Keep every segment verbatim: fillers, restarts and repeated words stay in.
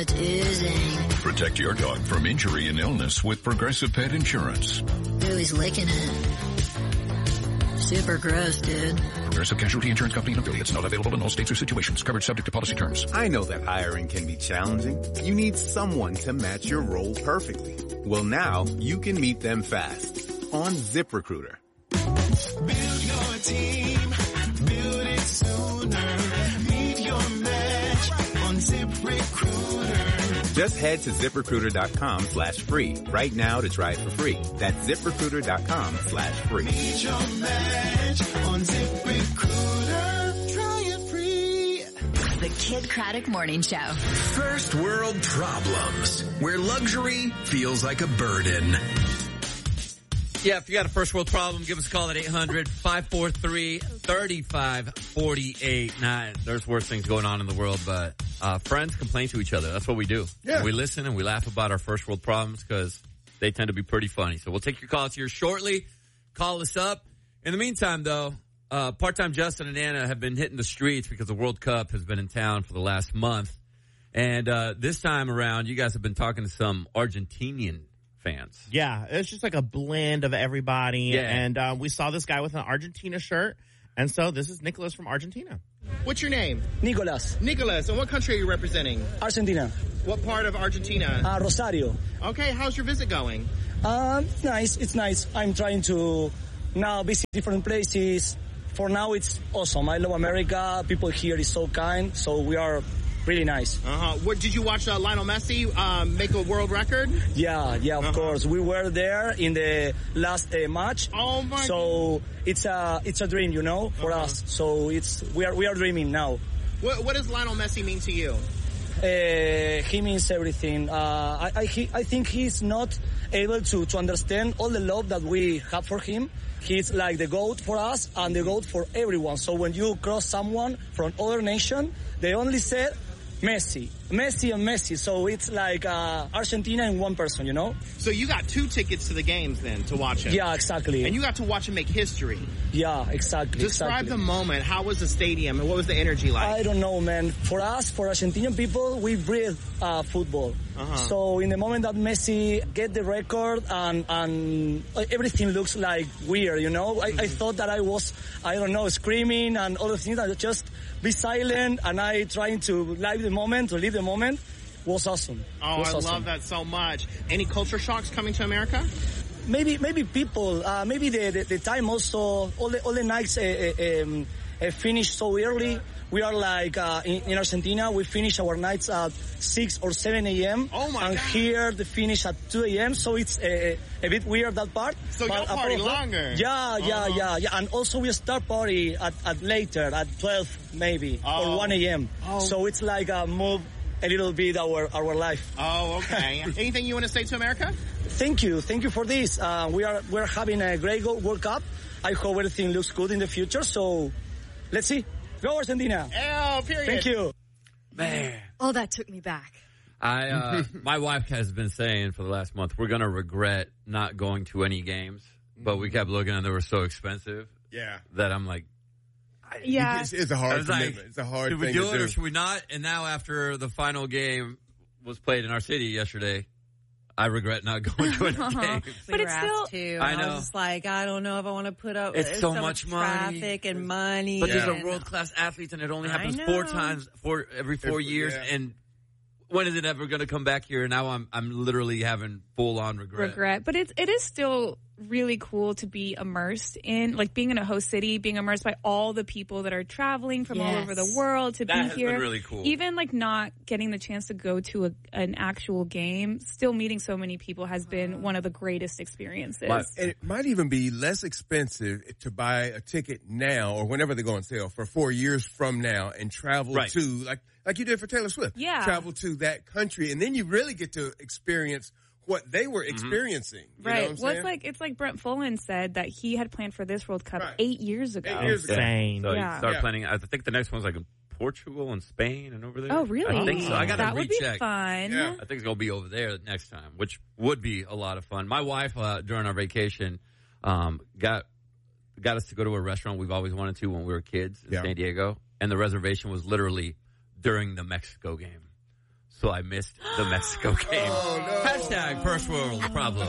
blood's oozing. Protect your dog from injury and illness with Progressive Pet Insurance. Ooh, he's licking it. Super gross, dude. Progressive Casualty Insurance Company and affiliates. Not available in all states or situations. Coverage subject to policy terms. I know that hiring can be challenging. You need someone to match your role perfectly. Well, now you can meet them fast on ZipRecruiter. Build your team. Build it sooner. Meet your match on ZipRecruiter. Just head to ZipRecruiter.com slash free right now to try it for free. That's ZipRecruiter.com slash free. Meet your match on ZipRecruiter. Try it free. The Kid Craddock Morning Show. First world problems, where luxury feels like a burden. Yeah, if you got a first world problem, give us a call at eight hundred, five four three, three five four eight. Nah, there's worse things going on in the world, but uh, friends complain to each other. That's what we do. Yeah. We listen and we laugh about our first world problems because they tend to be pretty funny. So we'll take your calls here shortly. Call us up. In the meantime, though, uh, part-time Justin and Anna have been hitting the streets because the World Cup has been in town for the last month. And uh, this time around, you guys have been talking to some Argentinian fans. Yeah, it's just like a blend of everybody. Yeah. And uh, we saw this guy with an Argentina shirt. And so this is Nicholas from Argentina. What's your name? Nicolas. Nicholas. And what country are you representing? Argentina. What part of Argentina? Uh, Rosario. Okay, how's your visit going? Um, it's nice. It's nice. I'm trying to now visit different places. For now, it's awesome. I love America. People here is so kind. So we are really nice. Uh-huh. What, did you watch uh, Lionel Messi um, make a world record? Yeah, yeah, of uh-huh. course. We were there in the last uh, match. Oh my! So it's a it's a dream, you know, for uh-huh. us. So it's we are we are dreaming now. What, what does Lionel Messi mean to you? Uh, he means everything. Uh, I I, he, I think he's not able to to understand all the love that we have for him. He's like the GOAT for us and the GOAT for everyone. So when you cross someone from other nation, they only say Messi, Messi and Messi. So it's like uh, Argentina in one person, you know? So you got two tickets to the games then to watch him? Yeah, exactly. And you got to watch him make history? Yeah, exactly. Describe exactly. the moment. How was the stadium and what was the energy like? I don't know, man. For us, for Argentinian people, we breathe uh, football. Uh-huh. So in the moment that Messi get the record and and everything looks like weird, you know? I, mm-hmm. I thought that I was, I don't know, screaming and all the things. I just be silent and I trying to live the moment, to live the moment. Was awesome. Oh, was I awesome. love that so much. Any culture shocks coming to America? Maybe, maybe people, uh, maybe the, the, the time also, all the, all the nights, uh, uh, um, uh, finish so early. We are like, uh, in, in Argentina, we finish our nights at six or seven a.m. Oh my And God. here they finish at two a.m. So it's a, a bit weird, that part. So But y'all party apart- longer. Yeah, yeah, Uh-huh. yeah, yeah. And also we start party at, at later, at twelve maybe, Oh. or one a.m. Oh. So it's like a move a little bit our, our life. Oh, okay. Anything you want to say to America? Thank you. Thank you for this. Uh, we are, we're having a great World Cup. I hope everything looks good in the future. So let's see. Go Argentina. Oh, period. Thank you. Man. Oh, that took me back. I, uh, my wife has been saying for the last month, we're going to regret not going to any games, but we kept looking and they were so expensive. Yeah. That I'm like, I, Yeah. It's, it's a I hard was like, commitment. It's a hard should thing we do to it do. or should we not? And now after the final game was played in our city yesterday, I regret not going to any games. But it's still, too. I I, know. was just like, I don't know if I want to put up. It's there's so much money. traffic and money. But these and- are world class athletes, and it only I happens know. four times, four every four If- years. yeah. And when is it ever going to come back here? Now I'm I'm literally having full on regret. regret. But it's, it is still really cool to be immersed in, like being in a host city, being immersed by all the people that are traveling from all Yes. over the world to That be has here. been really cool. Even like not getting the chance to go to a, an actual game, still meeting so many people has been one of the greatest experiences. My- And it might even be less expensive to buy a ticket now or whenever they go on sale for four years from now and travel Right. to, like like you did for Taylor Swift. Yeah. Travel to that country, and then you really get to experience what they were experiencing. You know Right. what I'm Well, saying? it's like it's like Brent Follen said that he had planned for this World Cup Right. eight years ago. Eight years ago. Insane. So Yeah. you start Yeah. planning. I think the next one's like in Portugal and Spain and over there. Oh, really? I think so. I got to that would be recheck. fun. Yeah. I think it's going to be over there next time, which would be a lot of fun. My wife, uh, during our vacation, um, got got us to go to a restaurant we've always wanted to when we were kids in Yeah. San Diego, and the reservation was literally during the Mexico game. so I missed the Mexico game. Oh, no. Hashtag first world problem.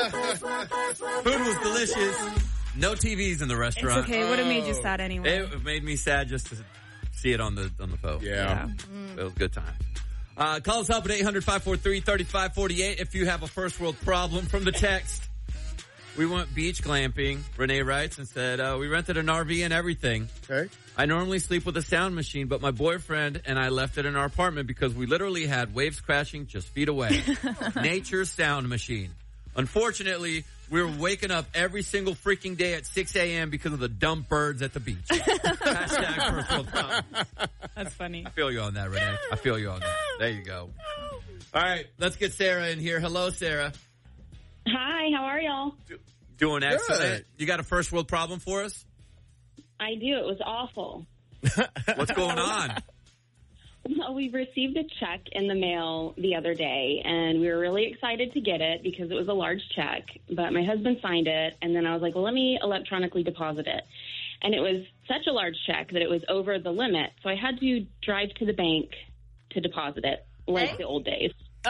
Food was delicious. No T Vs in the restaurant. It's okay. It would have made you sad anyway. It made me sad just to see it on the on the phone. Yeah. It was a good time. Uh, call us up at eight hundred, five four three, three five four eight if you have a first world problem. From the text, we went beach glamping. Renee writes and said, uh, we rented an R V and everything. Okay. I normally sleep with a sound machine, but my boyfriend and I left it in our apartment because we literally had waves crashing just feet away. Nature's sound machine. Unfortunately, we were waking up every single freaking day at six a.m. because of the dumb birds at the beach. Hashtag first world problem. That's funny. I feel you on that, Renee. I feel you on that. There you go. All right, let's get Sarah in here. Hello, Sarah. Hi, how are y'all? Do- doing excellent. Good. You got a first world problem for us? I do. It was awful. What's going on? Well, we received a check in the mail the other day, and we were really excited to get it because it was a large check. But my husband signed it, and then I was like, well, let me electronically deposit it. And it was such a large check that it was over the limit, so I had to drive to the bank to deposit it, like Hey? the old days. Oh.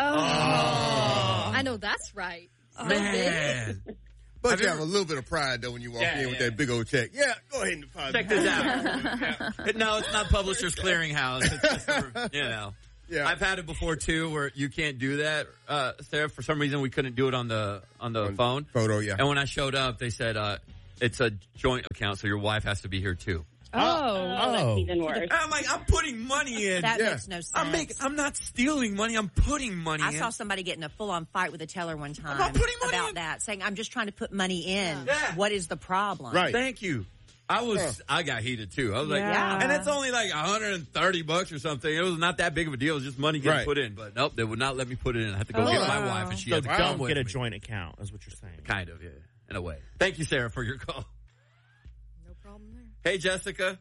I know that's right. Man. But Have you you have ever- a little bit of pride, though, when you walk Yeah, in with yeah. that big old check. Yeah, go ahead and deposit. Check this out. No, it's not Publishers Clearinghouse. It's just for, you know. Yeah. I've had it before too, where you can't do that, uh, Sarah. For some reason, we couldn't do it on the on the phone. Photo, yeah. And when I showed up, they said uh, it's a joint account, so your wife has to be here too. Oh, Oh, that's even worse. I'm like, I'm putting money in. That Yeah. makes no sense. I'm making. I'm not stealing money. I'm putting money I in. saw somebody get in a full-on fight with a teller one time About putting money about in? that, saying, I'm just trying to put money in. Yeah. What is the problem? Right. Thank you. I was. Huh. I got heated too. I was like, Yeah. and it's only like one hundred thirty bucks or something. It was not that big of a deal. It was just money getting Right. put in. But nope, they would not let me put it in. I had to go Oh, get my wow. wife, and she So had to don't come with get a me. joint account, is what you're saying. Kind of, yeah, in a way. Thank you, Sarah, for your call. No problem there. Hey, Jessica.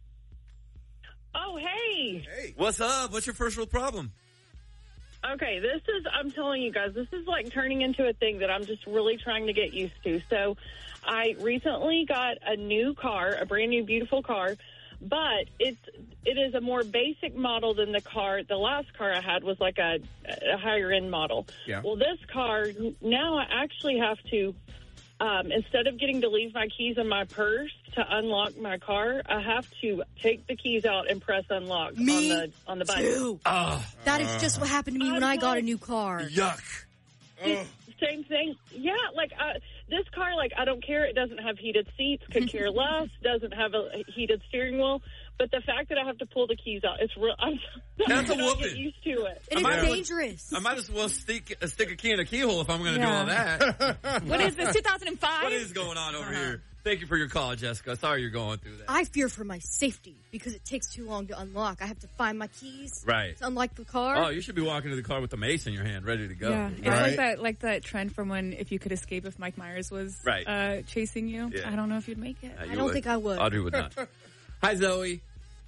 Oh, hey. Hey. What's up? What's your first world problem? Okay, this is, I'm telling you guys, this is like turning into a thing that I'm just really trying to get used to. So I recently got a new car, a brand new, beautiful car, but it's, it is a more basic model than the car. The last car I had was like a, a higher end model. Yeah. Well, this car, now I actually have to, um, instead of getting to leave my keys in my purse to unlock my car, I have to take the keys out and press unlock Me on the on the button. too. Oh, That is just what happened to me when I got a new car. yuck. It's same thing. Yeah, like uh, this car, like I don't care. It doesn't have heated seats. Could care less. Doesn't have a heated steering wheel. But the fact that I have to pull the keys out, it's real. I'm, That's a I'm not whooping. get used to it. It I might is as well- dangerous. I might as well stick, uh, stick a key in a keyhole if I'm going to Yeah. do all that. What is this, two thousand five? What is going on over here? Thank you for your call, Jessica. Sorry you're going through that. I fear for my safety because it takes too long to unlock. I have to find my keys Right. to unlock the car. Oh, you should be walking to the car with the mace in your hand, ready to go. Yeah, it's Right. like that, like that trend from when if you could escape if Mike Myers was Right. uh, chasing you. Yeah. I don't know if you'd make it. Uh, you I don't think I would. Audrey would not. Hi, Zoe.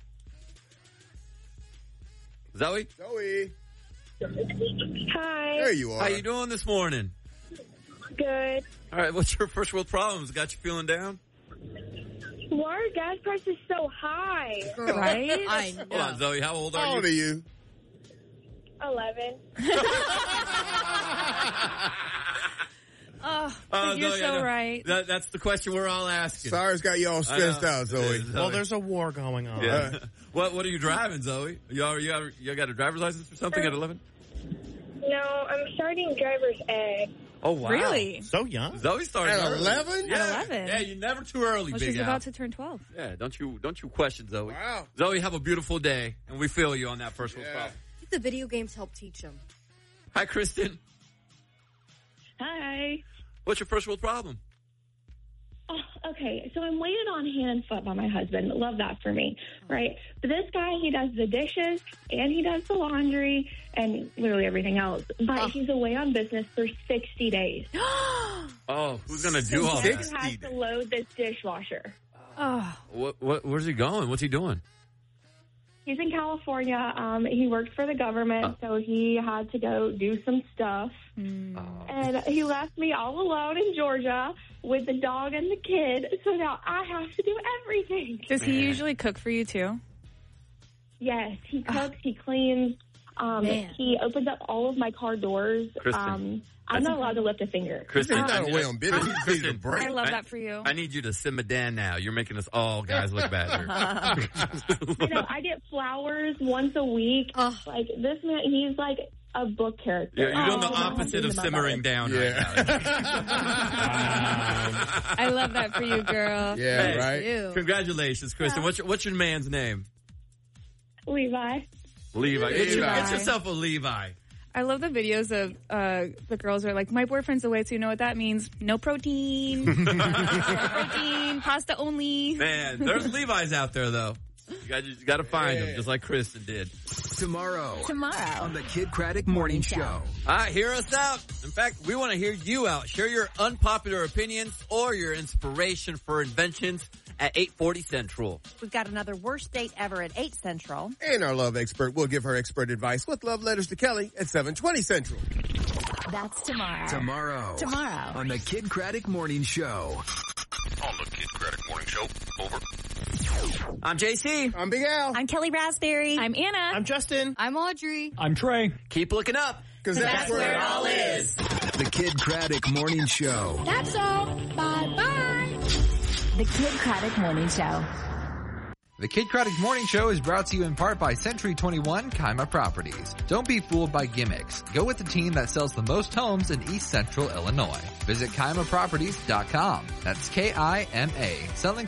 Zoe, Zoe. Hi. There you are. how you doing this morning? Good. All right, what's your first world problems? Got you feeling down? Why are gas prices so high? Girl, Right? I know. Hold on, Zoe. How old are How old you? are you? Eleven. Oh, Uh, you're Zoe, I so know. right. That, that's the question we're all asking. Cyrus got you all stressed I know. out, Zoe. It is, Well, there's a war going on. Yeah. what What are you driving, Zoe? You all, you, got, you got a driver's license or something at eleven? No, I'm starting driver's ed. Oh wow! Really? So young. Zoe started At early. eleven? Yeah. At eleven? Yeah, you're never too early, Well, Big she's Al. about to turn twelve. Yeah, don't you don't you question Zoe. Wow. Zoe, have a beautiful day, and we feel you on that first world Yeah. problem. I think the video games help teach them. Hi, Kristen. Hi. What's your first world problem? Oh, okay, so I'm waited on hand and foot by my husband. Love that for me, right? But this guy, he does the dishes and he does the laundry and literally everything else. But Oh. he's away on business for sixty days. Oh, who's gonna do So all guess that? who has to load this dishwasher? Oh, What, what? Where's he going? What's he doing? He's in California. Um, he works for the government, so he had to go do some stuff. And he left me all alone in Georgia with the dog and the kid. So now I have to do everything. does he usually cook for you too? Yes, he cooks, he cleans. Um, Man. he opens up all of my car doors. Kristen. Um, I'm not allowed to lift a finger. Kristen, Um, not away on business. He's ready to break. I love that for you. I need you to simmer down now. You're making us all guys look bad here. I know. I get flowers once a week. Like this man, he's like a book character. Yeah, you're doing the Oh, opposite of my simmering down right now. I love that for you, girl. Yeah, Hey, right? You. Congratulations, Kristen. What's your, what's your man's name? Levi. Levi. Get, your, Levi. get yourself a Levi. I love the videos of uh, the girls are like, my boyfriend's away, so you know what that means? No protein. No protein. Pasta only. Man, there's Levi's out there, though. You got you got to find them, just like Kristen did. Tomorrow. Tomorrow. On the Kid Craddock Morning Show. All right, hear us out. In fact, we want to hear you out. Share your unpopular opinions or your inspiration for inventions at eight forty Central. We've got another worst date ever at eight Central. And our love expert will give her expert advice with love letters to Kelly at seven twenty Central. That's tomorrow. Tomorrow. Tomorrow. On the Kid Craddock Morning Show. On the Kid Craddock Morning Show. Over. I'm J C. I'm Big Al. I'm Kelly Raspberry. I'm Anna. I'm Justin. I'm Audrey. I'm Trey. Keep looking up. Because that's, where it all is. The Kid Craddock Morning Show. That's all. Bye-bye. The Kid Craddock Morning Show. The Kid Craddock Morning Show is brought to you in part by Century twenty-one Kaima Properties. Don't be fooled by gimmicks. Go with the team that sells the most homes in East Central Illinois. Visit Kaima Properties dot com. That's K I M A. Selling